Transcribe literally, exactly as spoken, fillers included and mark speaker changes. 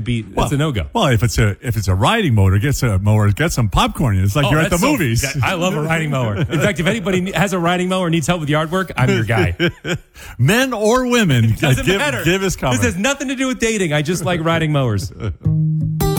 Speaker 1: be that's
Speaker 2: well,
Speaker 1: a no go.
Speaker 2: Well, if it's a if it's a riding mower, get some mower, get some popcorn. It's like
Speaker 1: Oh,
Speaker 2: you're at the
Speaker 1: so-
Speaker 2: movies.
Speaker 1: that- I love a riding mower. In fact, if anybody has a riding mower and needs help with yard work, I'm your guy.
Speaker 2: Men or women,
Speaker 1: Doesn't
Speaker 2: give,
Speaker 1: matter.
Speaker 2: give us comment.
Speaker 1: This has nothing to do with dating. I just like riding mowers.